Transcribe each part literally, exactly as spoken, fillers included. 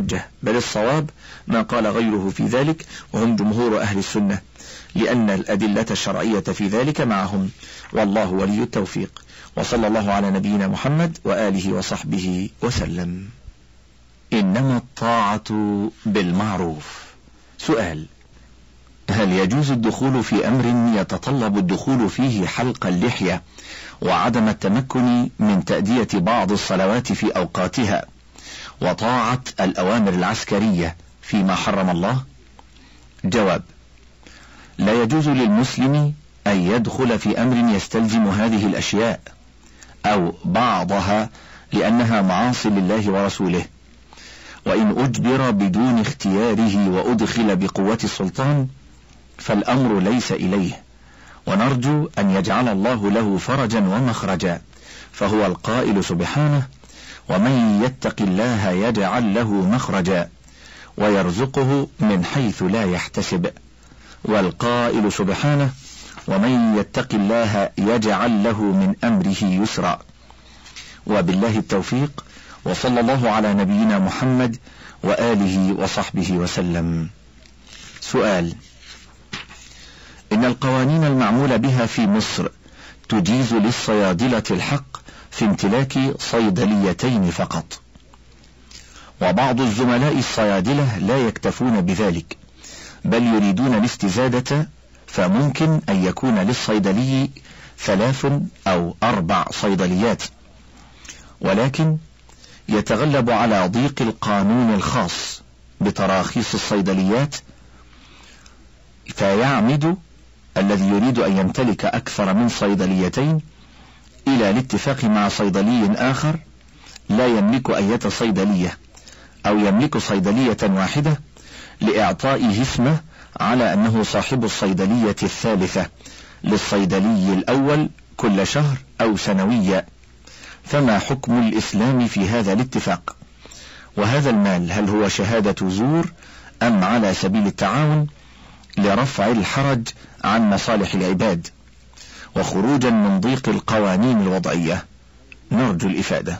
حجة، بل الصواب ما قال غيره في ذلك وهم جمهور أهل السنة، لأن الأدلة الشرعية في ذلك معهم، والله ولي التوفيق. وصلى الله على نبينا محمد وآله وصحبه وسلم. إنما الطاعة بالمعروف. سؤال: هل يجوز الدخول في أمر يتطلب الدخول فيه حلق اللحية وعدم التمكن من تأدية بعض الصلوات في أوقاتها وطاعة الأوامر العسكرية فيما حرم الله؟ جواب: لا يجوز للمسلم أن يدخل في أمر يستلزم هذه الأشياء أو بعضها لأنها معاصي لله ورسوله، وإن أجبر بدون اختياره وأدخل بقوة السلطان فالأمر ليس إليه، ونرجو أن يجعل الله له فرجا ومخرجا، فهو القائل سبحانه: ومن يتق الله يجعل له مخرجا ويرزقه من حيث لا يحتسب، والقائل سبحانه: ومن يتق الله يجعل له من أمره يسرا. وبالله التوفيق، وصلى الله على نبينا محمد وآله وصحبه وسلم. سؤال: إن القوانين المعمول بها في مصر تجيز للصيادلة الحق في امتلاك صيدليتين فقط، وبعض الزملاء الصيادلة لا يكتفون بذلك بل يريدون الاستزادة، فممكن أن يكون للصيدلي ثلاث أو أربع صيدليات، ولكن يتغلب على ضيق القانون الخاص بتراخيص الصيدليات، فيعمد الذي يريد أن يمتلك أكثر من صيدليتين إلى الاتفاق مع صيدلي آخر لا يملك أي صيدلية، أو يملك صيدلية واحدة لإعطائه اسمه على أنه صاحب الصيدلية الثالثة للصيدلي الأول كل شهر أو سنويا. فما حكم الإسلام في هذا الاتفاق؟ وهذا المال هل هو شهادة زور أم على سبيل التعاون لرفع الحرج عن مصالح العباد وخروجا من ضيق القوانين الوضعية؟ نرجو الإفادة.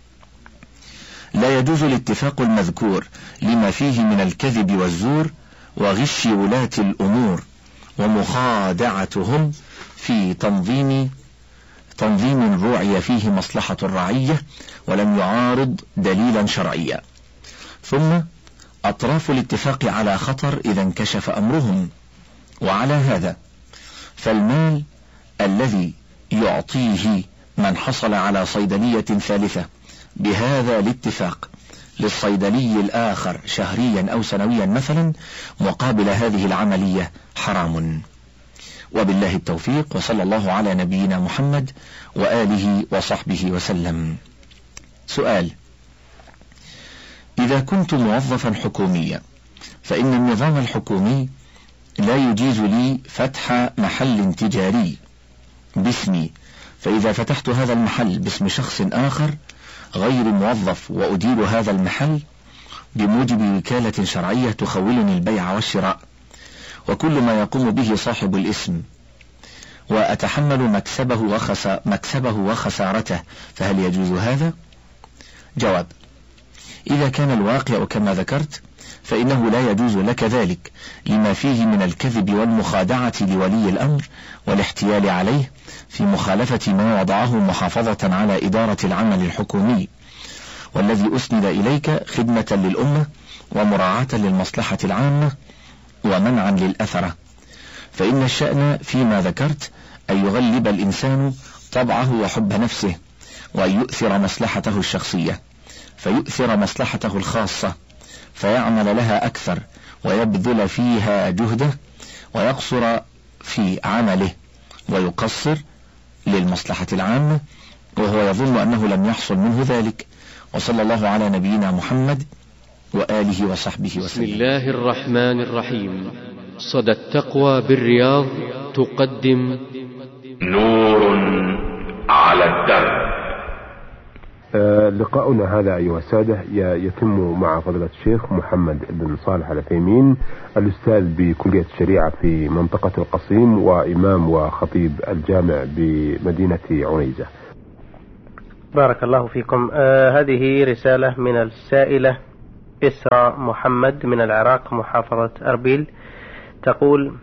لا يجوز الاتفاق المذكور لما فيه من الكذب والزور وغش ولاة الأمور ومخادعتهم في تنظيم تنظيم روعي فيه مصلحة الرعية ولم يعارض دليلا شرعيا. ثم أطراف الاتفاق على خطر إذا انكشف أمرهم، وعلى هذا فالمال الذي يعطيه من حصل على صيدلية ثالثة بهذا الاتفاق للصيدلي الآخر شهريا أو سنويا مثلا مقابل هذه العملية حرام. وبالله التوفيق، وصلى الله على نبينا محمد وآله وصحبه وسلم. سؤال: إذا كنت موظفا حكوميا فإن النظام الحكومي لا يجيز لي فتح محل تجاري باسمي، فإذا فتحت هذا المحل باسم شخص آخر غير موظف وأدير هذا المحل بموجب وكالة شرعية تخولني البيع والشراء وكل ما يقوم به صاحب الاسم، وأتحمل مكسبه, وخس... مكسبه وخسارته، فهل يجوز هذا؟ جواب: إذا كان الواقع كما ذكرت فإنه لا يجوز لك ذلك لما فيه من الكذب والمخادعة لولي الأمر والاحتيال عليه في مخالفة ما وضعه محافظة على إدارة العمل الحكومي والذي أسند إليك خدمة للأمة ومراعاة للمصلحة العامة ومنعا للأثرة. فإن الشأن فيما ذكرت أن يغلب الإنسان طبعه وحب نفسه وأن يؤثر مصلحته الشخصية فيؤثر مصلحته الخاصة فيعمل لها أكثر ويبذل فيها جهده ويقصر في عمله ويقصر للمصلحة العامة وهو يظن أنه لم يحصل منه ذلك. وصلى الله على نبينا محمد وآله وصحبه وسلم. بسم الله الرحمن الرحيم. صدى التقوى بالرياض تقدم نور على الدرب. آه لقاؤنا هذا أيها السادة يتم مع فضيلة الشيخ محمد بن صالح العثيمين، الأستاذ بكلية الشريعة في منطقة القصيم وإمام وخطيب الجامع بمدينة عنيزة. بارك الله فيكم. آه هذه رسالة من السائلة إسراء محمد من العراق محافظة أربيل، تقول: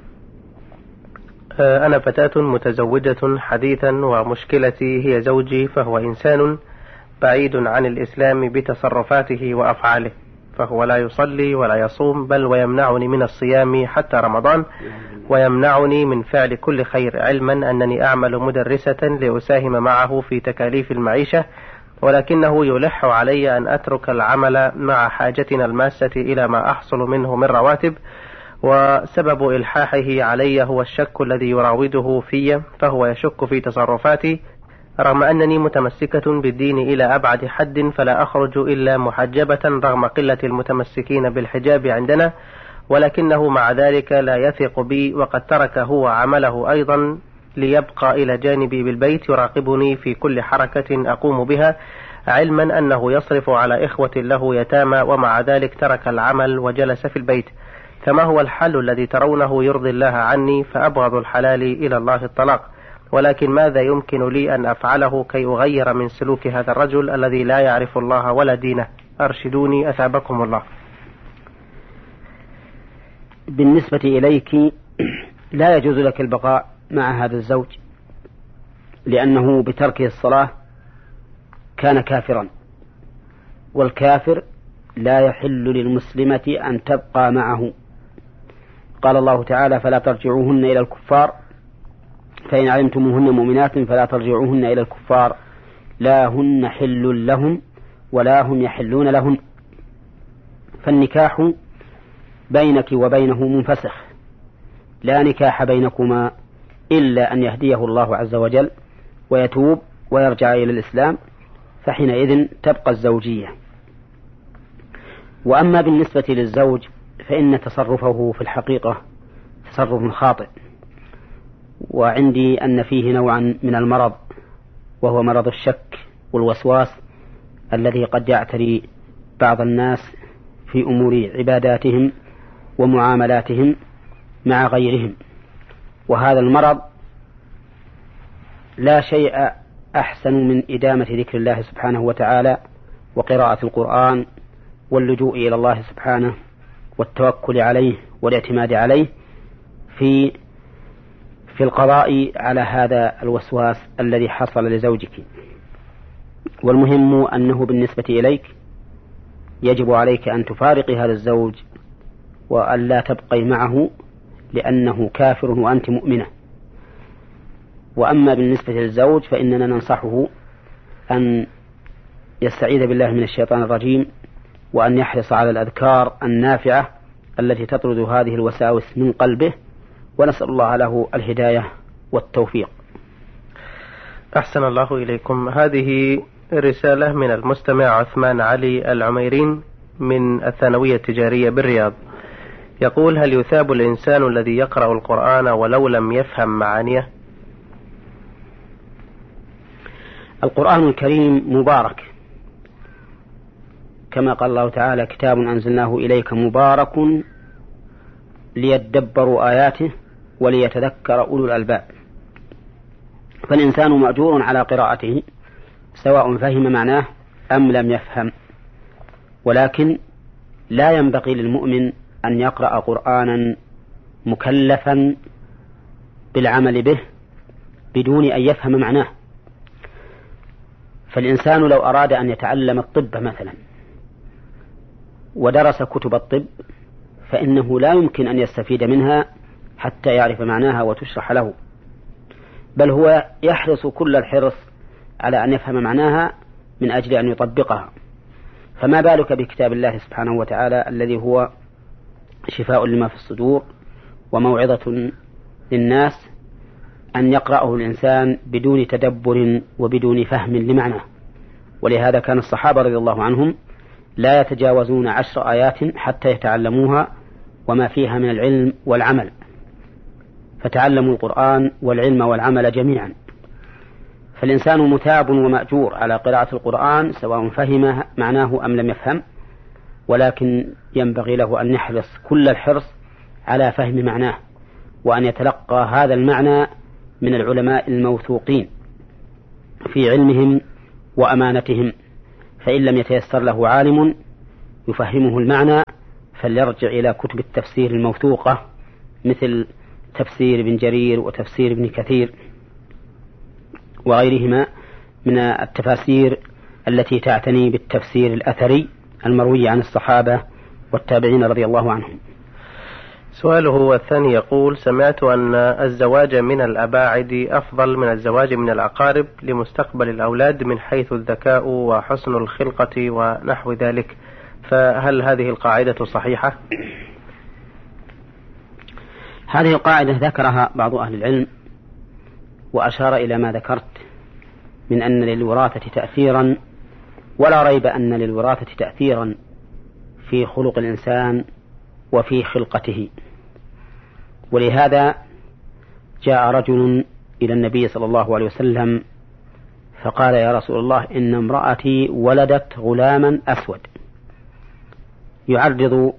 أنا فتاة متزوجة حديثا، ومشكلتي هي زوجي، فهو إنسان بعيد عن الإسلام بتصرفاته وأفعاله، فهو لا يصلي ولا يصوم، بل ويمنعني من الصيام حتى رمضان، ويمنعني من فعل كل خير، علما أنني أعمل مدرسة لأساهم معه في تكاليف المعيشة، ولكنه يلح علي أن أترك العمل مع حاجتنا الماسة إلى ما أحصل منه من رواتب، وسبب إلحاحه علي هو الشك الذي يراوده في، فهو يشك في تصرفاتي رغم أنني متمسكة بالدين إلى أبعد حد، فلا أخرج إلا محجبة رغم قلة المتمسكين بالحجاب عندنا، ولكنه مع ذلك لا يثق بي، وقد ترك هو عمله أيضا ليبقى إلى جانبي بالبيت، يراقبني في كل حركة أقوم بها، علما أنه يصرف على إخوة له يتامى، ومع ذلك ترك العمل وجلس في البيت. فما هو الحل الذي ترونه يرضي الله عني؟ فأبغض الحلال إلى الله الطلاق، ولكن ماذا يمكن لي أن أفعله كي أغير من سلوك هذا الرجل الذي لا يعرف الله ولا دينه؟ أرشدوني أثابكم الله. بالنسبة إليك لا يجوز لك البقاء مع هذا الزوج، لأنه بتركه الصلاة كان كافرا، والكافر لا يحل للمسلمة أن تبقى معه. قال الله تعالى: فلا ترجعوهن إلى الكفار، فإن علمتموهن مؤمنات فلا ترجعوهن إلى الكفار، لا هن حل لهم ولا هم يحلون لهم. فالنكاح بينك وبينه منفسخ، لا نكاح بينكما إلا أن يهديه الله عز وجل ويتوب ويرجع إلى الإسلام، فحينئذ تبقى الزوجية. وأما بالنسبة للزوج فإن تصرفه في الحقيقة تصرف خاطئ، وعندي أن فيه نوعا من المرض، وهو مرض الشك والوسواس الذي قد يعتري بعض الناس في أمور عباداتهم ومعاملاتهم مع غيرهم. وهذا المرض لا شيء أحسن من إدامة ذكر الله سبحانه وتعالى وقراءة القرآن واللجوء إلى الله سبحانه والتوكل عليه والاعتماد عليه في في القضاء على هذا الوسواس الذي حصل لزوجك. والمهم أنه بالنسبة إليك يجب عليك أن تفارقي هذا الزوج وأن لا تبقي معه، لأنه كافر وأنت مؤمنة. وأما بالنسبة للزوج فإننا ننصحه أن يستعيذ بالله من الشيطان الرجيم، وأن يحرص على الأذكار النافعة التي تطرد هذه الوساوس من قلبه، ونسأل الله له الهداية والتوفيق. أحسن الله إليكم. هذه رسالة من المستمع عثمان علي العميرين من الثانوية التجارية بالرياض، يقول: هل يثاب الإنسان الذي يقرأ القرآن ولو لم يفهم معانيه؟ القرآن الكريم مبارك، كما قال الله تعالى: كتاب أنزلناه إليك مبارك ليدبروا آياته وليتذكر أولو الألباب. فالإنسان مأجور على قراءته سواء فهم معناه أم لم يفهم، ولكن لا ينبغي للمؤمن أن يقرأ قرآنا مكلفا بالعمل به بدون أن يفهم معناه. فالإنسان لو أراد أن يتعلم الطب مثلا ودرس كتب الطب فإنه لا يمكن أن يستفيد منها حتى يعرف معناها وتشرح له، بل هو يحرص كل الحرص على أن يفهم معناها من أجل أن يطبقها. فما بالك بكتاب الله سبحانه وتعالى الذي هو شفاء لما في الصدور وموعظة للناس، أن يقرأه الإنسان بدون تدبر وبدون فهم لمعناه. ولهذا كان الصحابة رضي الله عنهم لا يتجاوزون عشر آيات حتى يتعلموها وما فيها من العلم والعمل، فتعلموا القرآن والعلم والعمل جميعا. فالإنسان مثاب ومأجور على قراءة القرآن سواء فهم معناه أم لم يفهم، ولكن ينبغي له أن يحرص كل الحرص على فهم معناه، وأن يتلقى هذا المعنى من العلماء الموثوقين في علمهم وأمانتهم. فإن لم يتيسر له عالم يفهمه المعنى فليرجع إلى كتب التفسير الموثوقة مثل تفسير ابن جرير وتفسير ابن كثير وغيرهما من التفاسير التي تعتني بالتفسير الأثري المروي عن الصحابة والتابعين رضي الله عنهم. سؤاله الثاني يقول: سمعت أن الزواج من الأباعد أفضل من الزواج من الأقارب لمستقبل الأولاد من حيث الذكاء وحسن الخلقة ونحو ذلك، فهل هذه القاعدة صحيحة؟ هذه القاعدة ذكرها بعض أهل العلم وأشار إلى ما ذكرت من أن للوراثة تأثيرا، ولا ريب أن للوراثة تأثيرا في خلق الإنسان وفي خلقته. ولهذا جاء رجل إلى النبي صلى الله عليه وسلم فقال: يا رسول الله، إن امرأتي ولدت غلاما أسود. يعرض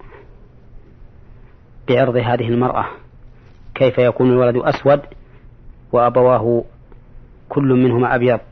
بعرض هذه المرأة: كيف يكون الولد أسود وأبواه كل منهما أبيض؟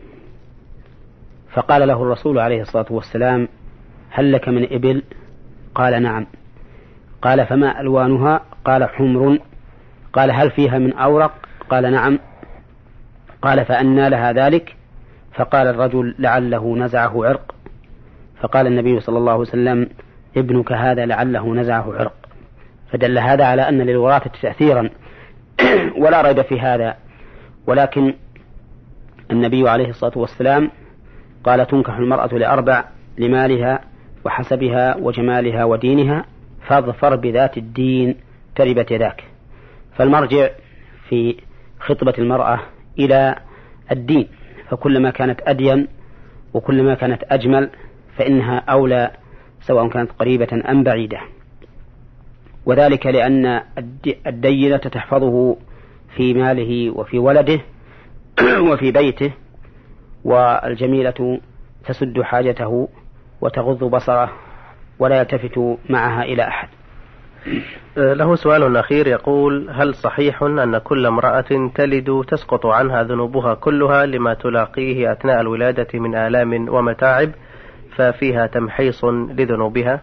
فقال له الرسول عليه الصلاة والسلام: هل لك من إبل؟ قال: نعم. قال: فما ألوانها؟ قال: حمر. قال: هل فيها من أورق؟ قال: نعم. قال: فأنى لها ذلك؟ فقال الرجل: لعله نزعه عرق. فقال النبي صلى الله عليه وسلم: ابنك هذا لعله نزعه عرق. فدل هذا على أن للوراثة تأثيرا ولا ريب في هذا، ولكن النبي عليه الصلاة والسلام قال: تنكح المرأة لأربع: لمالها وحسبها وجمالها ودينها، فاظفر بذات الدين تربت يداك. فالمرجع في خطبة المرأة إلى الدين، فكلما كانت أدين وكلما كانت أجمل فإنها أولى سواء كانت قريبة أم بعيدة. وذلك لأن الدينة تحفظه في ماله وفي ولده وفي بيته، والجميلة تسد حاجته وتغض بصره ولا يلتفت معها إلى أحد. له سؤال أخير يقول: هل صحيح أن كل امرأة تلد تسقط عنها ذنوبها كلها لما تلاقيه أثناء الولادة من آلام ومتاعب، ففيها تمحيص لذنوبها؟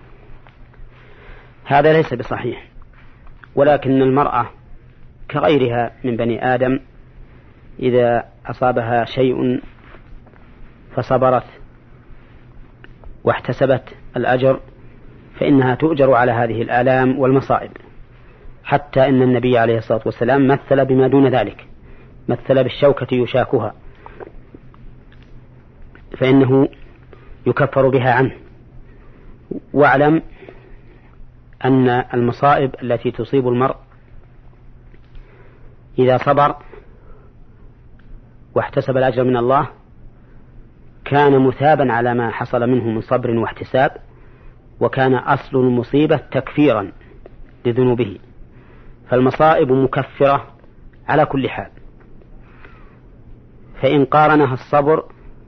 هذا ليس بصحيح، ولكن المرأة كغيرها من بني آدم إذا أصابها شيء فصبرت واحتسبت الأجر فإنها تؤجر على هذه الآلام والمصائب، حتى إن النبي عليه الصلاة والسلام مثل بما دون ذلك، مثل بالشوكة يشاكها فإنه يكفر بها عنه. واعلم أن المصائب التي تصيب المرء إذا صبر واحتسب الأجر من الله كان مثابا على ما حصل منه من صبر واحتساب، وكان أصل المصيبة تكفيرا لذنوبه. فالمصائب مكفرة على كل حال، فإن قارنها الصبر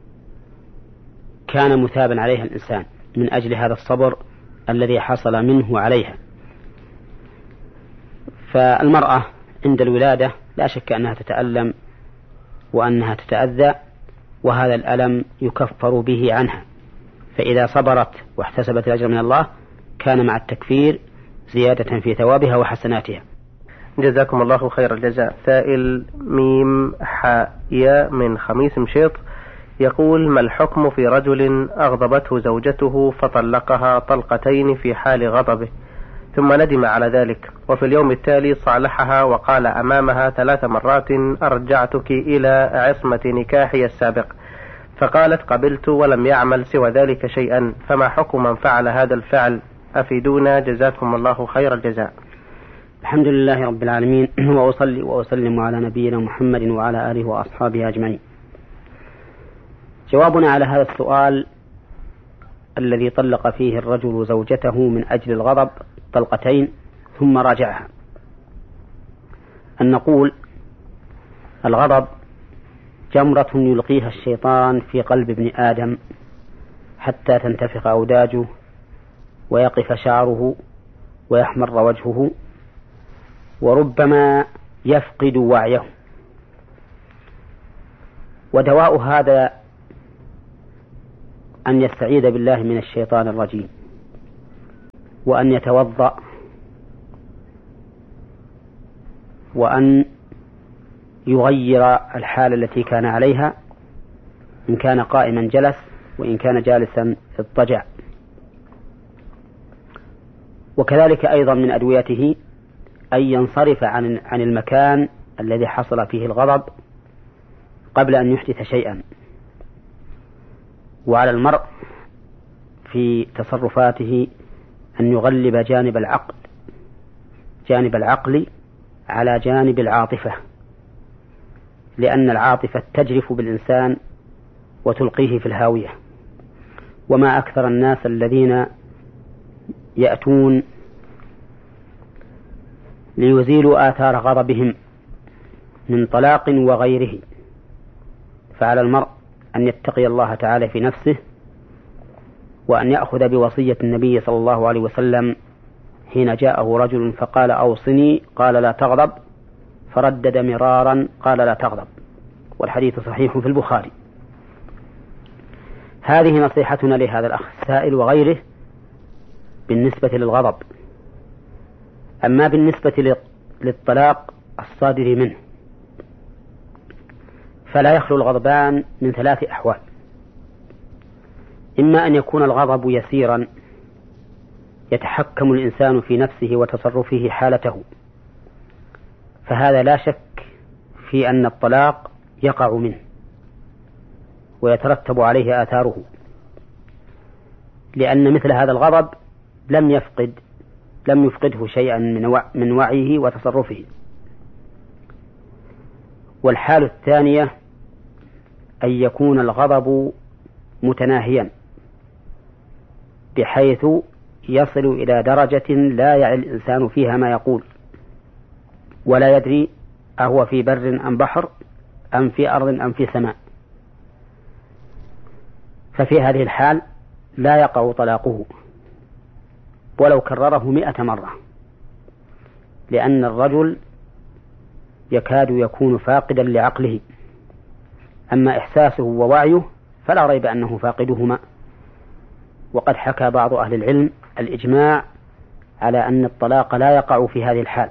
كان مثابا عليها الإنسان من أجل هذا الصبر الذي حصل منه عليها. فالمرأة عند الولادة لا شك أنها تتألم وأنها تتأذى، وهذا الألم يكفر به عنها، فإذا صبرت واحتسبت الأجر من الله كان مع التكفير زيادة في ثوابها وحسناتها. جزاكم الله خير الجزاء. سائل ميم حاء من خميس مشيط يقول: ما الحكم في رجل أغضبته زوجته فطلقها طلقتين في حال غضبه ثم ندم على ذلك، وفي اليوم التالي صالحها وقال أمامها ثلاث مرات: أرجعتك إلى عصمة نكاحي السابق، فقالت قبلت ولم يعمل سوى ذلك شيئا، فما حكم من فعل هذا الفعل؟ أفيدونا جزاكم الله خير الجزاء. الحمد لله رب العالمين، وأصلي وأسلم على نبينا محمد وعلى آله وأصحابه أجمعين. جوابنا على هذا السؤال الذي طلق فيه الرجل زوجته من أجل الغضب طلقتين ثم راجعها، أن نقول: الغضب جمرة يلقيها الشيطان في قلب ابن آدم حتى تنتفخ أوداجه ويقف شعره ويحمر وجهه وربما يفقد وعيه. ودواء هذا أن يستعيذ بالله من الشيطان الرجيم وأن يتوضأ وأن يغير الحال التي كان عليها، إن كان قائما جلس، وإن كان جالسا اضطجع. وكذلك أيضا من أدويته أن ينصرف عن عن المكان الذي حصل فيه الغضب قبل أن يحدث شيئا. وعلى المرء في تصرفاته أن يغلب جانب العقل جانب العقل على جانب العاطفة، لأن العاطفة تجرف بالإنسان وتلقيه في الهاوية. وما أكثر الناس الذين يأتون ليزيلوا آثار غضبهم من طلاق وغيره. فعلى المرء أن يتقي الله تعالى في نفسه، وأن يأخذ بوصية النبي صلى الله عليه وسلم حين جاءه رجل فقال أوصني، قال لا تغضب، فردد مرارا قال لا تغضب، والحديث صحيح في البخاري. هذه نصيحتنا لهذا الأخ السائل وغيره بالنسبة للغضب. أما بالنسبة للطلاق الصادر منه فلا يخلو الغضبان من ثلاث أحوال: إما أن يكون الغضب يسيرا يتحكم الإنسان في نفسه وتصرفه حالته، فهذا لا شك في أن الطلاق يقع منه ويترتب عليه آثاره، لأن مثل هذا الغضب لم يفقد لم يفقده شيئا من وعيه وتصرفه. والحال الثانية أن يكون الغضب متناهيا بحيث يصل إلى درجة لا يعي الإنسان فيها ما يقول، ولا يدري أهو في بر أم بحر أم في أرض أم في سماء. ففي هذه الحال لا يقع طلاقه ولو كرره مئة مرة، لأن الرجل يكاد يكون فاقدا لعقله. أما إحساسه ووعيه فلا ريب أنه فاقدهما. وقد حكى بعض أهل العلم الإجماع على أن الطلاق لا يقع في هذه الحال.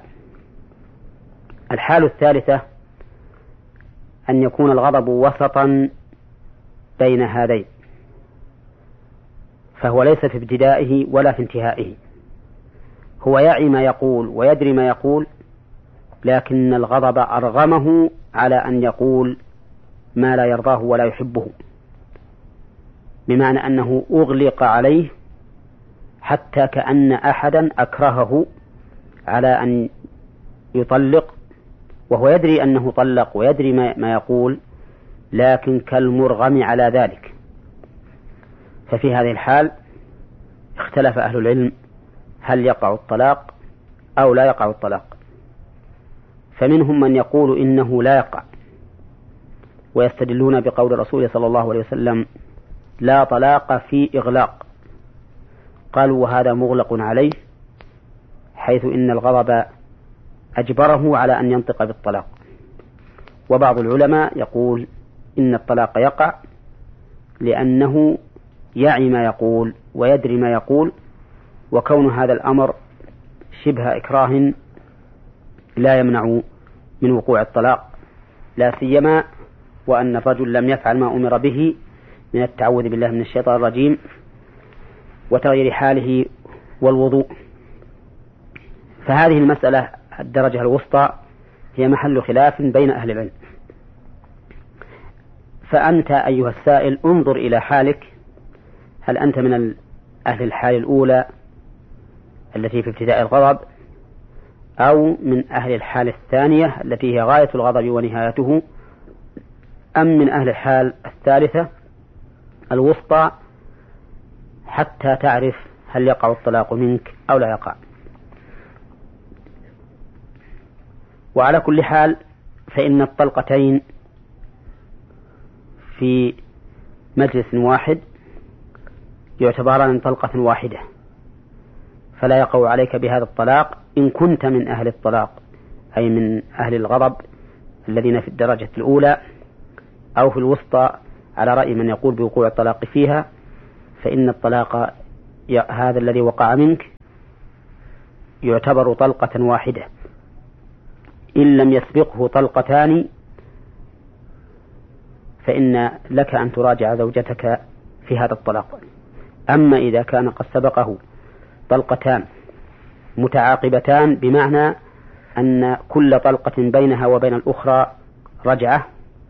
الحال الثالثة أن يكون الغضب وسطا بين هذين، فهو ليس في ابتدائه ولا في انتهائه، هو يعي ما يقول ويدري ما يقول، لكن الغضب أرغمه على أن يقول ما لا يرضاه ولا يحبه، بمعنى أنه أغلق عليه حتى كأن أحدا أكرهه على أن يطلق، وهو يدري أنه طلق ويدري ما يقول، لكن كالمرغم على ذلك. ففي هذه الحال اختلف أهل العلم هل يقع الطلاق أو لا يقع الطلاق. فمنهم من يقول إنه لا يقع، ويستدلون بقول الرسول صلى الله عليه وسلم لا طلاق في إغلاق، قالوا وهذا مغلق عليه، حيث إن الغضب أجبره على أن ينطق بالطلاق. وبعض العلماء يقول إن الطلاق يقع لأنه يعي ما يقول ويدري ما يقول، وكون هذا الأمر شبه إكراه لا يمنع من وقوع الطلاق، لا سيما وأن الرجل لم يفعل ما أمر به من التعوذ بالله من الشيطان الرجيم وتغيير حاله والوضوء. فهذه المسألة الدرجة الوسطى هي محل خلاف بين أهل العلم. فأنت أيها السائل انظر إلى حالك، هل أنت من أهل الحال الأولى التي في ابتداء الغضب، أو من أهل الحال الثانية التي هي غاية الغضب ونهايته، أم من أهل الحال الثالثة الوسطى، حتى تعرف هل يقع الطلاق منك أو لا يقع. وعلى كل حال فإن الطلقتين في مجلس واحد يعتبران طلقة واحدة، فلا يقع عليك بهذا الطلاق إن كنت من أهل الطلاق، أي من أهل الغضب الذين في الدرجة الأولى أو في الوسطى، على رأي من يقول بوقوع الطلاق فيها، فإن الطلاق هذا الذي وقع منك يعتبر طلقة واحدة إن لم يسبقه طلقتان، فإن لك أن تراجع زوجتك في هذا الطلاق. أما إذا كان قد سبقه طلقتان متعاقبتان، بمعنى أن كل طلقة بينها وبين الأخرى رجعة،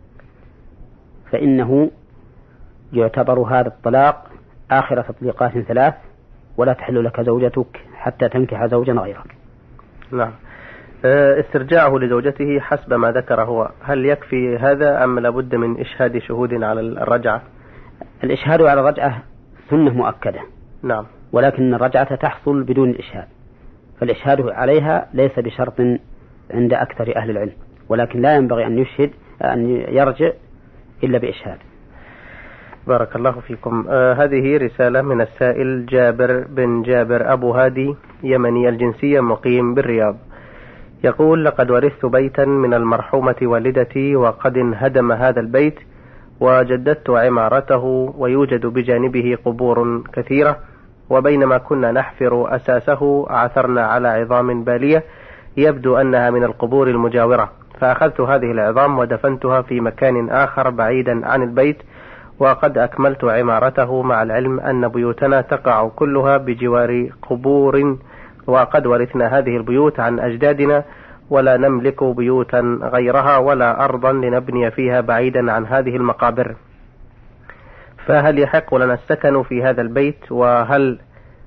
فإنه يعتبر هذا الطلاق آخر تطليقات ثلاث، ولا تحل لك زوجتك حتى تنكح زوجا غيرك. نعم. استرجاعه لزوجته حسب ما ذكر هو، هل يكفي هذا أم لابد من إشهاد شهود على الرجعة؟ الإشهاد على الرجعة سنة مؤكدة. نعم. ولكن الرجعة تحصل بدون الإشهاد، فالإشهاد عليها ليس بشرط عند أكثر أهل العلم، ولكن لا ينبغي أن يشهد أن يرجع إلا بإشهاد. بارك الله فيكم. آه هذه رسالة من السائل جابر بن جابر أبو هادي، يمني الجنسية، مقيم بالرياض. يقول: لقد ورثت بيتا من المرحومة والدتي، وقد انهدم هذا البيت وجددت عمارته، ويوجد بجانبه قبور كثيرة، وبينما كنا نحفر أساسه عثرنا على عظام بالية يبدو أنها من القبور المجاورة، فأخذت هذه العظام ودفنتها في مكان آخر بعيدا عن البيت، وقد أكملت عمارته، مع العلم أن بيوتنا تقع كلها بجوار قبور، وقد ورثنا هذه البيوت عن أجدادنا، ولا نملك بيوتا غيرها ولا أرضا لنبني فيها بعيدا عن هذه المقابر، فهل يحق لنا السكن في هذا البيت؟ وهل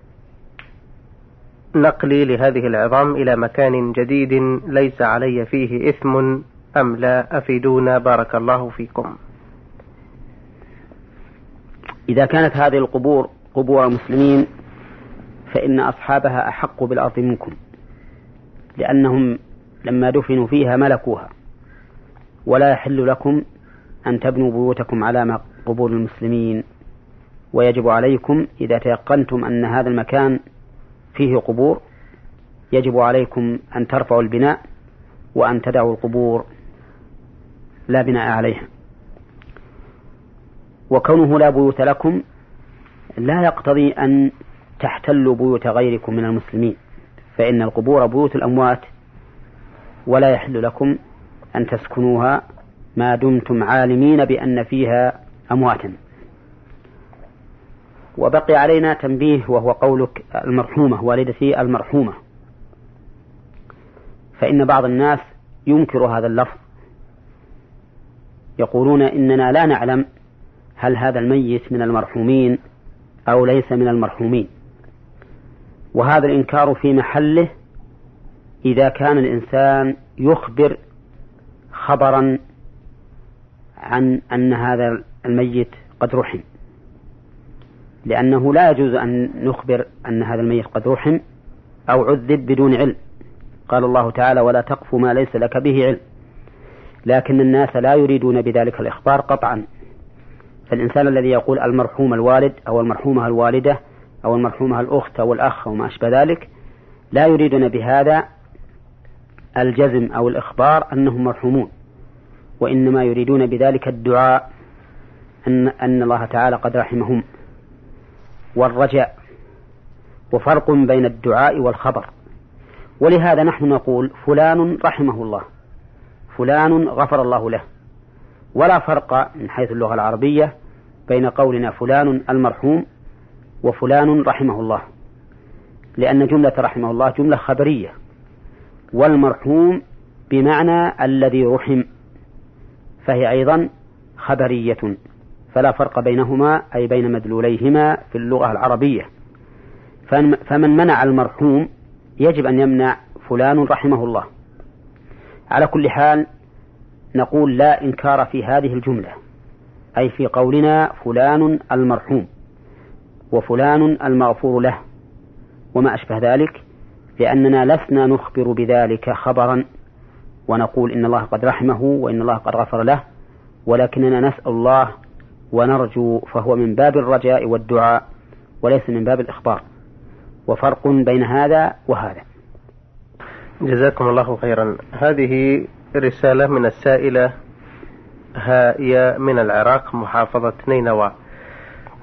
نقلي لهذه العظام إلى مكان جديد ليس علي فيه إثم أم لا؟ أفيدونا بارك الله فيكم. إذا كانت هذه القبور قبور المسلمين فإن أصحابها أحق بالأرض منكم، لأنهم لما دفنوا فيها ملكوها، ولا يحل لكم أن تبنوا بيوتكم على قبور المسلمين، ويجب عليكم إذا تيقنتم أن هذا المكان فيه قبور يجب عليكم أن ترفعوا البناء وأن تدعوا القبور لا بناء عليها. وكونه لا بيوت لكم لا يقتضي أن تحتلوا بيوت غيركم من المسلمين، فإن القبور بيوت الأموات، ولا يحل لكم أن تسكنوها ما دمتم عالمين بأن فيها أمواتا. وبقي علينا تنبيه، وهو قولك المرحومة والدتي المرحومة، فإن بعض الناس ينكر هذا اللفظ، يقولون إننا لا نعلم هل هذا الميت من المرحومين أو ليس من المرحومين، وهذا الإنكار في محله إذا كان الإنسان يخبر خبرا عن أن هذا الميت قد رحم، لأنه لا يجوز أن نخبر أن هذا الميت قد رحم أو عذب بدون علم. قال الله تعالى: ولا تقف ما ليس لك به علم. لكن الناس لا يريدون بذلك الإخبار قطعا، فالإنسان الذي يقول المرحوم الوالد أو المرحومة الوالدة أو المرحومة الأخت أو الأخ وما أشبه ذلك لا يريدون بهذا الجزم أو الإخبار أنهم مرحومون، وإنما يريدون بذلك الدعاء أن, أن الله تعالى قد رحمهم والرجاء، وفرق بين الدعاء والخبر. ولهذا نحن نقول فلان رحمه الله، فلان غفر الله له، ولا فرق من حيث اللغة العربية بين قولنا فلان المرحوم وفلان رحمه الله، لأن جملة رحمه الله جملة خبرية، والمرحوم بمعنى الذي رحم فهي أيضا خبرية، فلا فرق بينهما أي بين مدلوليهما في اللغة العربية. فمن منع المرحوم يجب أن يمنع فلان رحمه الله. على كل حال نقول لا إنكار في هذه الجملة، أي في قولنا فلان المرحوم وفلان المغفور له وما أشبه ذلك، لأننا لسنا نخبر بذلك خبرا ونقول إن الله قد رحمه وإن الله قد غفر له، ولكننا نسأل الله ونرجو، فهو من باب الرجاء والدعاء وليس من باب الإخبار، وفرق بين هذا وهذا. جزاكم الله خيرا. هذه رسالة من السائلة هائية من العراق، محافظة نينوى.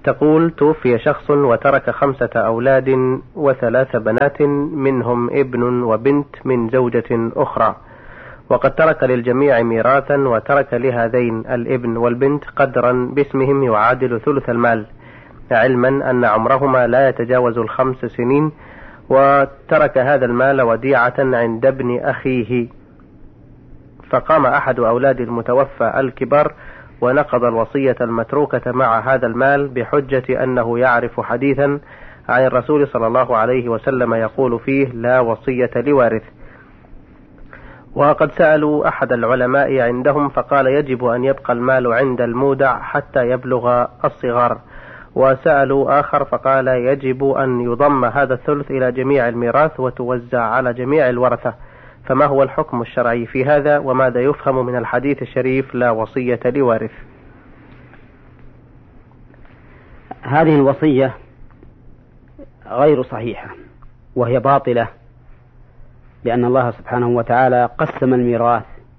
تقول: توفي شخص وترك خمسة أولاد وثلاث بنات منهم ابن وبنت من زوجة أخرى، وقد ترك للجميع ميراثا، وترك لهذين الابن والبنت قدرا باسمهم يعادل ثلث المال، علما أن عمرهما لا يتجاوز الخمس سنين، وترك هذا المال وديعة عند ابن أخيه. فقام أحد أولاد المتوفى الكبار ونقض الوصية المتروكة مع هذا المال بحجة أنه يعرف حديثا عن الرسول صلى الله عليه وسلم يقول فيه: لا وصية لوارث. وقد سألوا أحد العلماء عندهم فقال: يجب أن يبقى المال عند المودع حتى يبلغ الصغار. وسألوا آخر فقال: يجب أن يضم هذا الثلث إلى جميع الميراث وتوزع على جميع الورثة. فما هو الحكم الشرعي في هذا، وماذا يفهم من الحديث الشريف: لا وصية لوارث؟ هذه الوصية غير صحيحة وهي باطلة، لأن الله سبحانه وتعالى قسم الميراث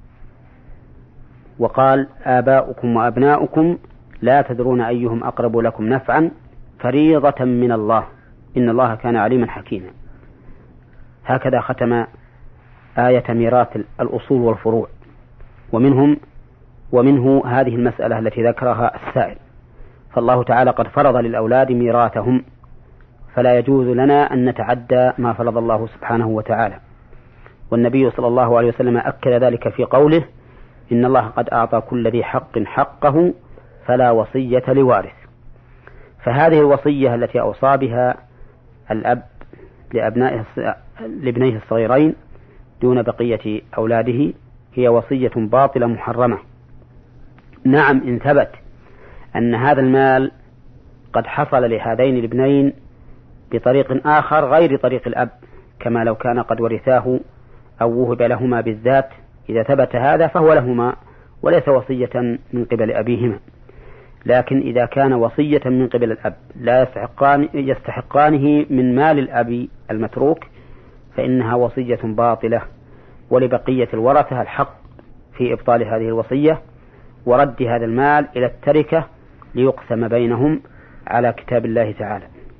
وقال: آباؤكم وأبناؤكم لا تدرون أيهم أقرب لكم نفعا فريضة من الله إن الله كان عليما حكيما. هكذا ختم آية ميراث الأصول والفروع. ومنهم ومنه هذه المسألة التي ذكرها السائل، فالله تعالى قد فرض للأولاد ميراثهم، فلا يجوز لنا أن نتعدى ما فرض الله سبحانه وتعالى. والنبي صلى الله عليه وسلم أكد ذلك في قوله: إن الله قد أعطى كل ذي حق حقه فلا وصية لوارث. فهذه الوصية التي أوصى بها الأب لأبنائه لابنيه الصغيرين دون بقية أولاده هي وصية باطلة محرمة. نعم، إن ثبت أن هذا المال قد حصل لهذين الابنين بطريق آخر غير طريق الأب، كما لو كان قد ورثاه أو وهب لهما بالذات، إذا ثبت هذا فهو لهما وليس وصية من قبل أبيهما. لكن إذا كان وصية من قبل الأب لا يستحقان يستحقانه من مال الأب المتروك فإنها وصية باطلة، ولبقية الورثة الحق في إبطال هذه الوصية ورد هذا المال إلى التركة ليقسم بينهم على كتاب الله تعالى.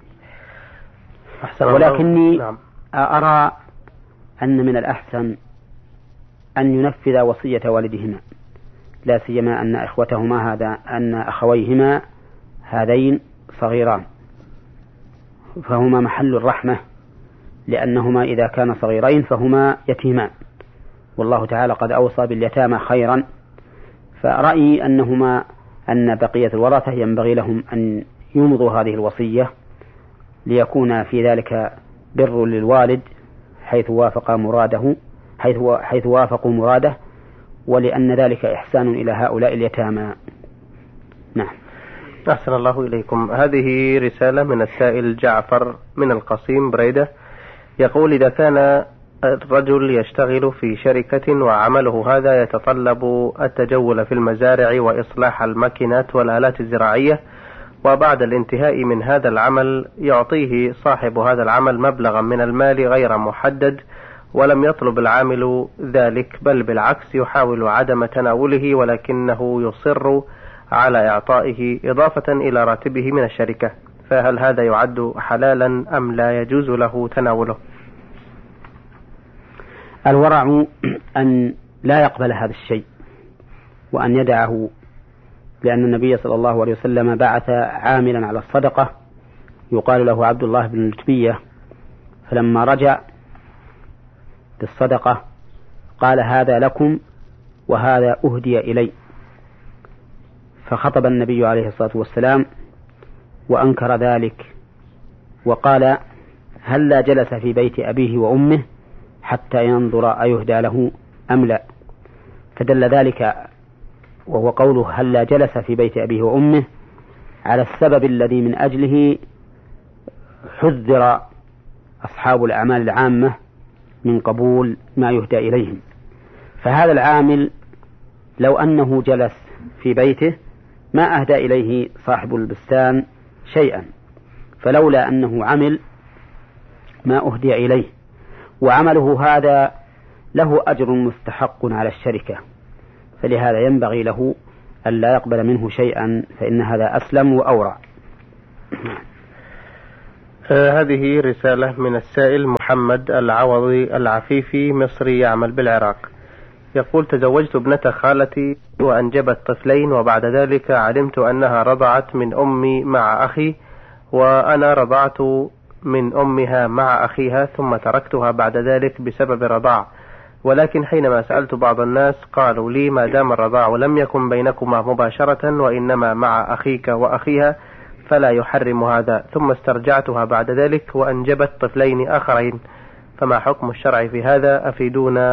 ولكني أرى أن من الأحسن أن ينفذ وصية والدهما، لا سيما أن إخوتهما هذا أن أخويهما هذين صغيران، فهما محل الرحمة، لأنهما إذا كان صغيرين فهما يتيمان، والله تعالى قد أوصى باليتامى خيرا. فرأيي أنهما أن بقية الورثة ينبغي لهم أن يمضوا هذه الوصية ليكون في ذلك بر للوالد حيث وافق مراده حيث حيث وافقوا مراده، ولأن ذلك إحسان إلى هؤلاء اليتامى. نعم. أحسن الله إليكم. هذه رسالة من السائل جعفر من القصيم بريدة، يقول: إذا كان الرجل يشتغل في شركة وعمله هذا يتطلب التجول في المزارع وإصلاح الماكينات والآلات الزراعية، وبعد الانتهاء من هذا العمل يعطيه صاحب هذا العمل مبلغا من المال غير محدد، ولم يطلب العامل ذلك، بل بالعكس يحاول عدم تناوله، ولكنه يصر على إعطائه إضافة إلى راتبه من الشركة، فهل هذا يعد حلالا أم لا يجوز له تناوله؟ الورع أن لا يقبل هذا الشيء وأن يدعه، لأن النبي صلى الله عليه وسلم بعث عاملا على الصدقة يقال له عبد الله بن الجبية، فلما رجع بالصدقة قال: هذا لكم وهذا أهدي إلي. فخطب النبي عليه الصلاة والسلام وأنكر ذلك وقال: هل لا جلس في بيت أبيه وأمه حتى ينظر أيهدى له أم لا؟ فدل ذلك، وهو قوله هل لا جلس في بيت أبيه وأمه، على السبب الذي من أجله حذر أصحاب الأعمال العامة من قبول ما يهدى إليهم. فهذا العامل لو أنه جلس في بيته ما أهدى إليه صاحب البستان شيئا، فلولا أنه عمل ما أهدي إليه، وعمله هذا له أجر مستحق على الشركة، فلهذا ينبغي له أن لا يقبل منه شيئا، فإن هذا أسلم وأورع. آه هذه رسالة من السائل محمد العوضي العفيفي، مصري يعمل بالعراق. يقول: تزوجت ابنة خالتي وأنجبت طفلين، وبعد ذلك علمت أنها رضعت من أمي مع أخي، وأنا رضعت من أمها مع أخيها، ثم تركتها بعد ذلك بسبب الرضاع. ولكن حينما سألت بعض الناس قالوا لي: ما دام الرضاع لم يكن بينكما مباشرة وإنما مع أخيك وأخيها فلا يحرم هذا. ثم استرجعتها بعد ذلك وأنجبت طفلين آخرين، فما حكم الشرع في هذا؟ أفيدونا